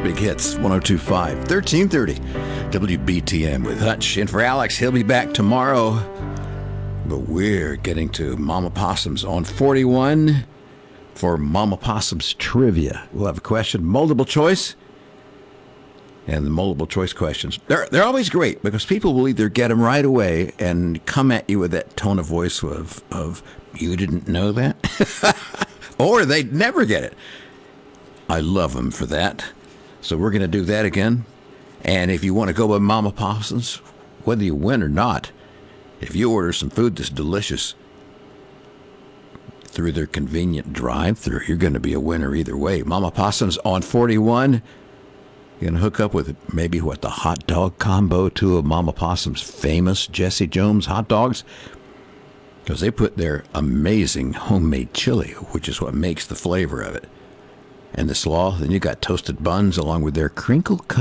Big Hits, 102.5, 1330, WBTM with Hutch. And for Alex, he'll be back tomorrow. But we're getting to Mama Possums on 41 for Mama Possums Trivia. We'll have a question, multiple choice. And the multiple choice questions, they're always great because people will either get them right away and come at you with that tone of voice of you didn't know that? Or they'd never get it. I love them for that. So we're going to do that again. And if you want to go with Mama Possums, whether you win or not, if you order some food that's delicious through their convenient drive-thru, you're going to be a winner either way. Mama Possums on 41. You're going to hook up with maybe the hot dog combo, two of Mama Possum's famous Jesse Jones hot dogs. Because they put their amazing homemade chili, which is what makes the flavor of it. And the slaw, then you got toasted buns along with their crinkle cut